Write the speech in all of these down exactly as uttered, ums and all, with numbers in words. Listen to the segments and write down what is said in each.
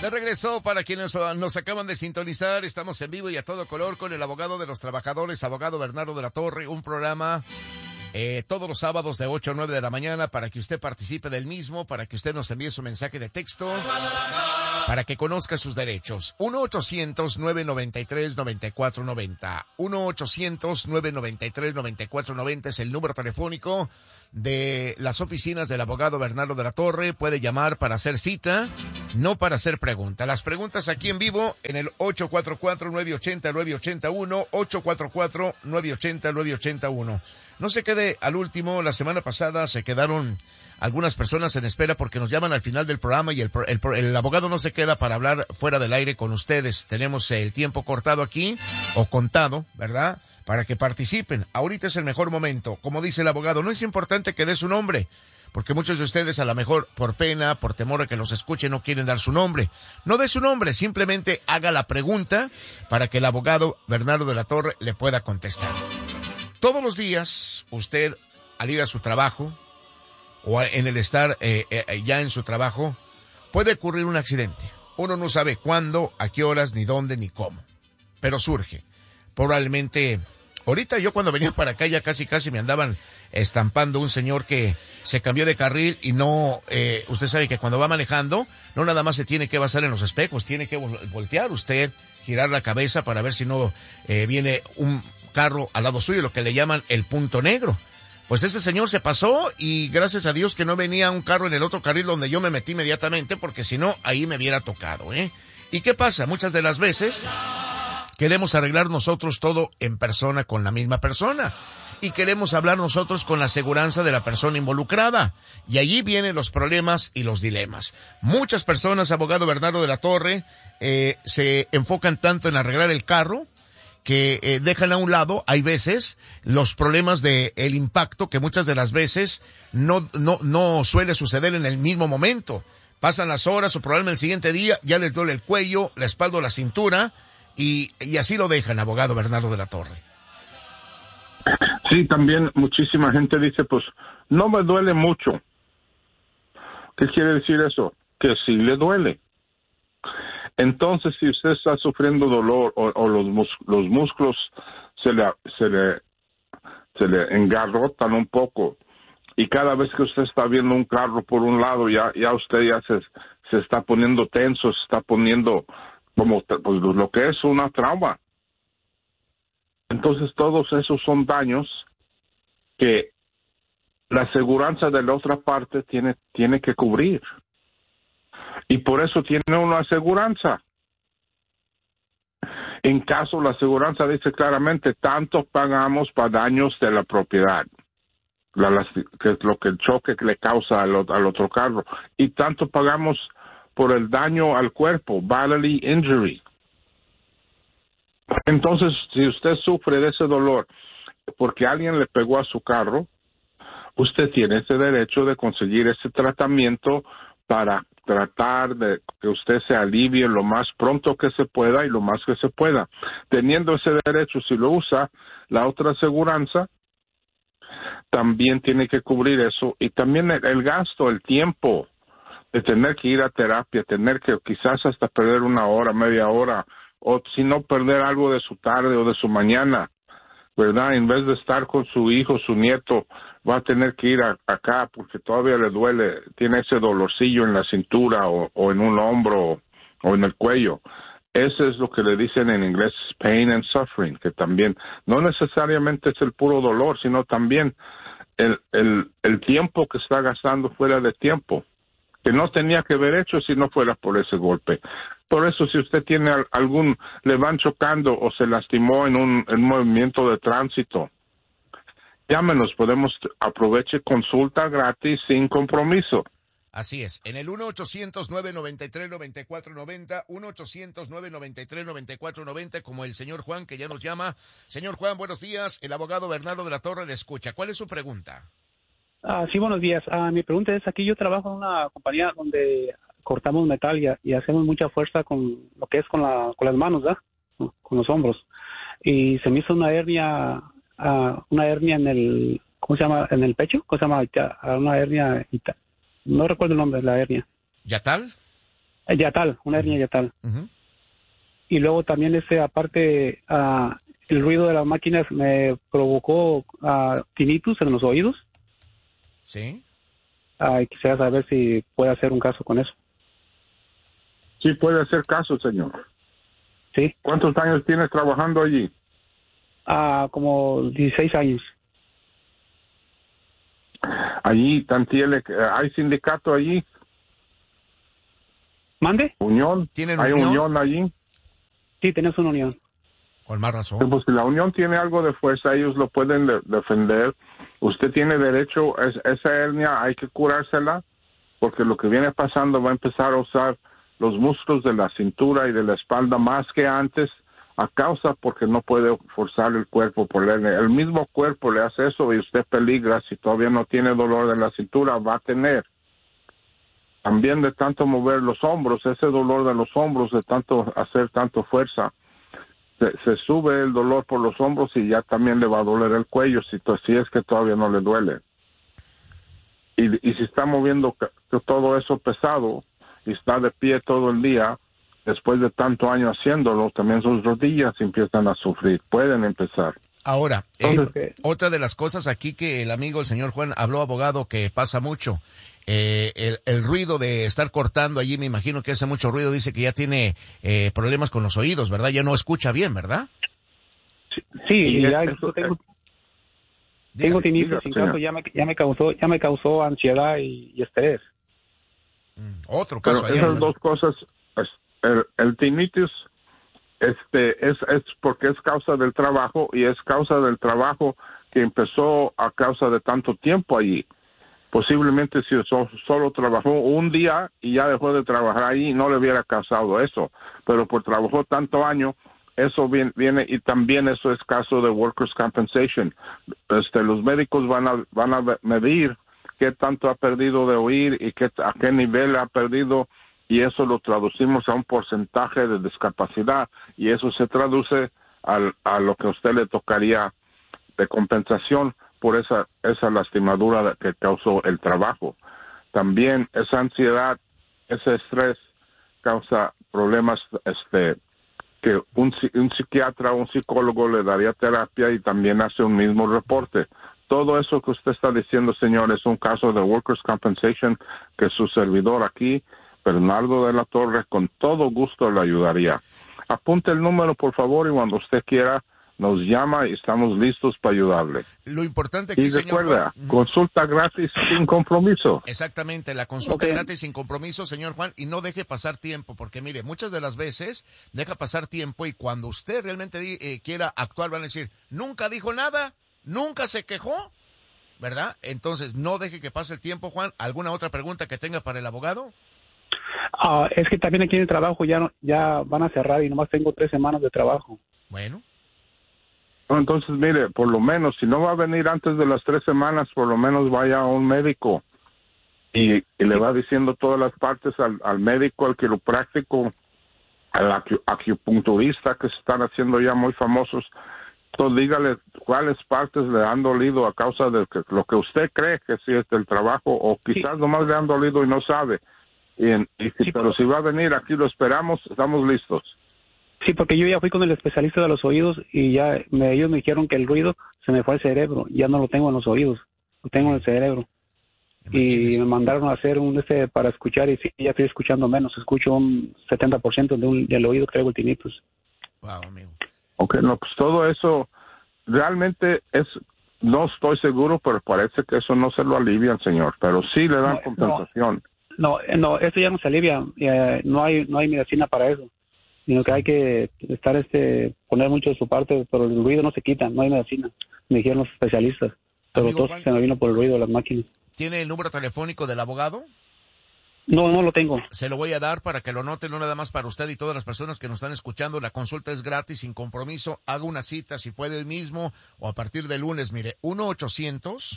De regreso, para quienes nos acaban de sintonizar, estamos en vivo y a todo color con el abogado de los trabajadores, abogado Bernardo de la Torre, un programa eh, todos los sábados de ocho a nueve de la mañana para que usted participe del mismo, para que usted nos envíe su mensaje de texto, para que conozca sus derechos. uno ochocientos nueve noventa y tres noventa y cuatro noventa. uno ochocientos nueve noventa y tres noventa y cuatro noventa es el número telefónico de las oficinas del abogado Bernardo de la Torre. Puede llamar para hacer cita, no para hacer pregunta. Las preguntas aquí en vivo en el ocho cuatro cuatro, nueve ocho cero, nueve ocho uno, ocho cuatro cuatro, nueve ocho cero, nueve ocho uno. No se quede al último. La semana pasada se quedaron algunas personas en espera porque nos llaman al final del programa y el, el, el abogado no se queda para hablar fuera del aire con ustedes. Tenemos el tiempo cortado aquí, o contado, ¿verdad?, para que participen. Ahorita es el mejor momento. Como dice el abogado, no es importante que dé su nombre, porque muchos de ustedes a lo mejor por pena, por temor a que los escuchen, no quieren dar su nombre. No dé su nombre, simplemente haga la pregunta para que el abogado Bernardo de la Torre le pueda contestar. Todos los días, usted al ir a su trabajo, o en el estar eh, eh, ya en su trabajo, puede ocurrir un accidente. Uno no sabe cuándo, a qué horas, ni dónde, ni cómo, pero surge. Probablemente, ahorita yo cuando venía para acá ya casi casi me andaban estampando un señor que se cambió de carril y no, eh, usted sabe que cuando va manejando, no nada más se tiene que basar en los espejos, tiene que voltear usted, girar la cabeza para ver si no eh, viene un carro al lado suyo, lo que le llaman el punto negro. Pues ese señor se pasó y gracias a Dios que no venía un carro en el otro carril donde yo me metí inmediatamente, porque si no, ahí me hubiera tocado, ¿eh? ¿Y qué pasa? Muchas de las veces queremos arreglar nosotros todo en persona con la misma persona y queremos hablar nosotros con la aseguranza de la persona involucrada, y allí vienen los problemas y los dilemas. Muchas personas, abogado Bernardo de la Torre, eh, se enfocan tanto en arreglar el carro que eh, dejan a un lado, hay veces, los problemas de el impacto, que muchas de las veces no, no, no suele suceder en el mismo momento. Pasan las horas o probablemente el siguiente día ya les duele el cuello, la espalda o la cintura, y, y así lo dejan, abogado Bernardo de la Torre. Sí, también muchísima gente dice, pues, no me duele mucho. ¿Qué quiere decir eso? Que sí le duele. Entonces, si usted está sufriendo dolor o, o los, mus, los músculos se le, se, le, se le engarrotan un poco, y cada vez que usted está viendo un carro por un lado, ya, ya usted ya se, se está poniendo tenso, se está poniendo como pues, lo que es una trauma. Entonces, todos esos son daños que la aseguranza de la otra parte tiene, tiene que cubrir. Y por eso tiene una aseguranza. En caso la aseguranza dice claramente, tanto pagamos para daños de la propiedad, la, la, que es lo que el choque que le causa al, al otro carro, y tanto pagamos por el daño al cuerpo, bodily injury. Entonces, si usted sufre de ese dolor porque alguien le pegó a su carro, usted tiene ese derecho de conseguir ese tratamiento para tratar de que usted se alivie lo más pronto que se pueda y lo más que se pueda. Teniendo ese derecho, si lo usa, la otra aseguranza también tiene que cubrir eso, y también el, el gasto, el tiempo de tener que ir a terapia, tener que quizás hasta perder una hora, media hora, o si no perder algo de su tarde o de su mañana, ¿verdad? En vez de estar con su hijo, su nieto, va a tener que ir a, acá porque todavía le duele, tiene ese dolorcillo en la cintura o, o en un hombro o, o en el cuello. Eso es lo que le dicen en inglés pain and suffering, que también no necesariamente es el puro dolor, sino también el, el, el tiempo que está gastando fuera de tiempo, que no tenía que haber hecho si no fuera por ese golpe. Por eso, si usted tiene algún, le van chocando o se lastimó en un, en un movimiento de tránsito, llámenos, podemos, aproveche consulta gratis sin compromiso. Así es, en el uno ochocientos nueve noventa y tres noventa y cuatro noventa, uno ochocientos nueve noventa y tres noventa y cuatro noventa, como el señor Juan que ya nos llama. Señor Juan, buenos días, el abogado Bernardo de la Torre le escucha. ¿Cuál es su pregunta? Ah, sí, buenos días. Ah, mi pregunta es, aquí yo trabajo en una compañía donde cortamos metal y, y hacemos mucha fuerza con lo que es con, la, con las manos, ¿verdad? Con los hombros. Y se me hizo una hernia, uh, una hernia en el, ¿cómo se llama? En el pecho, ¿cómo se llama? Una hernia, no recuerdo el nombre de la hernia. ¿Yatal? yatal, una hernia yatal. Uh-huh. Y luego también ese, aparte, uh, el ruido de las máquinas me provocó uh, tinnitus en los oídos. Sí. Uh, y quisiera saber si puede hacer un caso con eso. Sí, puede hacer caso, señor. Sí. ¿Cuántos años tienes trabajando allí? Uh, como dieciséis años. Allí, Tantiele, ¿hay sindicato allí? ¿Mande? ¿Unión? ¿Tienen ¿Hay unión? unión allí? Sí, tenemos una unión. Con más razón. Sí, pues si la unión tiene algo de fuerza, ellos lo pueden de- defender. Usted tiene derecho, es, esa hernia hay que curársela, porque lo que viene pasando va a empezar a usar los músculos de la cintura y de la espalda más que antes, a causa porque no puede forzar el cuerpo por la hernia. El mismo cuerpo le hace eso y usted peligra. Si todavía no tiene dolor de la cintura, va a tener. También de tanto mover los hombros, ese dolor de los hombros, de tanto hacer tanto fuerza, se, se sube el dolor por los hombros y ya también le va a doler el cuello, si, to- si es que todavía no le duele. Y, y si está moviendo ca- todo eso pesado y está de pie todo el día, después de tanto año haciéndolo, también sus rodillas empiezan a sufrir, pueden empezar. Ahora, eh, Entonces, otra de las cosas aquí que el amigo, el señor Juan, habló, abogado, que pasa mucho, eh, el, el ruido de estar cortando allí, me imagino que hace mucho ruido, dice que ya tiene eh, problemas con los oídos, ¿verdad? Ya no escucha bien, ¿verdad? sí, Y ya eso- yo tengo, Dígame. tengo tinnitus, diga, incluso señor. ya me, ya me causó, ya me causó ansiedad y, y estrés. Mm, Otro Pero caso allá, esas ¿verdad? dos cosas, pues, el, el tinnitus este, es, es porque es causa del trabajo y es causa del trabajo que empezó a causa de tanto tiempo allí. Posiblemente si so- solo trabajó un día y ya dejó de trabajar ahí, no le hubiera causado eso. Pero por trabajó tanto año, eso viene, viene y también eso es caso de workers' compensation. Este, los médicos van a, van a medir qué tanto ha perdido de oír y qué, a qué nivel ha perdido, y eso lo traducimos a un porcentaje de discapacidad, y eso se traduce al, a lo que a usted le tocaría de compensación por esa esa lastimadura que causó el trabajo. También esa ansiedad, ese estrés causa problemas este que un, psi- un psiquiatra o un psicólogo le daría terapia y también hace un mismo reporte. Todo eso que usted está diciendo, señor, es un caso de workers' compensation que su servidor aquí, Bernardo de la Torre, con todo gusto le ayudaría. Apunte el número, por favor, y cuando usted quiera, nos llama y estamos listos para ayudarle. Lo importante aquí, Y señor recuerda, Juan, consulta gratis sin compromiso. exactamente, la consulta Ok. gratis sin compromiso, señor Juan, y no deje pasar tiempo, porque mire, muchas de las veces deja pasar tiempo y cuando usted realmente di- eh, quiera actuar van a decir, nunca dijo nada, nunca se quejó, ¿verdad? Entonces, no deje que pase el tiempo, Juan. ¿Alguna otra pregunta que tenga para el abogado? Ah, es que también aquí en el trabajo ya no- ya van a cerrar y nomás tengo tres semanas de trabajo. Bueno, Entonces, mire, por lo menos, si no va a venir antes de las tres semanas, por lo menos vaya a un médico y, y le va diciendo todas las partes al, al médico, al quiropráctico, al acu- acupunturista, que se están haciendo ya muy famosos. Entonces, dígale cuáles partes le han dolido a causa de que, lo que usted cree que sí es del trabajo, o quizás nomás le han dolido y no sabe. Y, en- y si- Sí, pero si va a venir, aquí lo esperamos, estamos listos. Sí, porque yo ya fui con el especialista de los oídos y ya me, ellos me dijeron que el ruido se me fue al cerebro. Ya no lo tengo en los oídos, lo tengo en el cerebro. Y imagínese. me mandaron a hacer un este para escuchar y sí, ya estoy escuchando menos. Escucho un setenta por ciento de un, del oído que traigo el tinnitus. Wow, amigo. Ok, no, pues todo eso realmente es, no estoy seguro, pero parece que eso no se lo alivian, señor, pero sí le dan No, compensación. No, eh, no, esto ya no se alivia. eh, no hay no hay medicina para eso. Sino que hay que estar este poner mucho de su parte, pero el ruido no se quita, no hay medicina. Me dijeron los especialistas. Pero Amigo todo Juan. se me vino por el ruido de las máquinas. ¿Tiene el número telefónico del abogado? No, no lo tengo. Se lo voy a dar para que lo note, no nada más para usted y todas las personas que nos están escuchando. La consulta es gratis, sin compromiso. Haga una cita si puede hoy mismo o a partir del lunes. Mire, uno ochocientos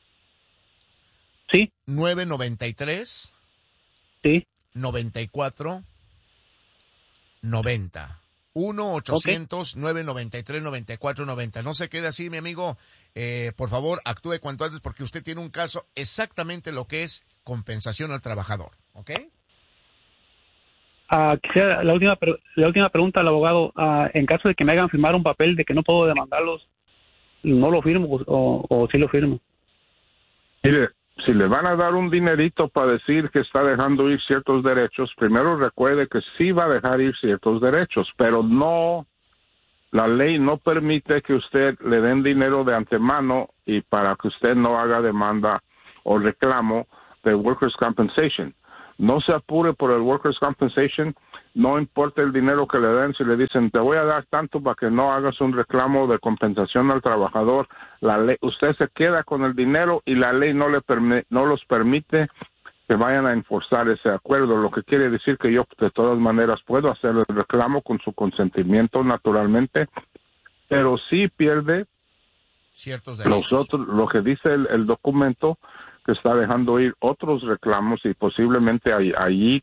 Sí, nueve noventa y tres sí. noventa y cuatro noventa. uno ochocientos nueve noventa y tres noventa y cuatro noventa. No se quede así, mi amigo. Eh, por favor, actúe cuanto antes porque usted tiene un caso exactamente lo que es compensación al trabajador. ¿Ok? Uh, quisiera la última, la última pregunta al abogado. Uh, en caso de que me hagan firmar un papel de que no puedo demandarlos, ¿no lo firmo o, o sí lo firmo? Mire, si le van a dar un dinerito para decir que está dejando ir ciertos derechos, primero recuerde que sí va a dejar ir ciertos derechos, pero no, la ley no permite que usted le den dinero de antemano y para que usted no haga demanda o reclamo de Workers' Compensation. No se apure por el Workers' Compensation, no importa el dinero que le den, si le dicen te voy a dar tanto para que no hagas un reclamo de compensación al trabajador, la ley, usted se queda con el dinero y la ley no le perme, no los permite que vayan a enforzar ese acuerdo, lo que quiere decir que yo de todas maneras puedo hacer el reclamo con su consentimiento naturalmente, pero sí pierde ciertos derechos. Los otros, lo que dice el, el documento, que está dejando ir otros reclamos y posiblemente ahí, allí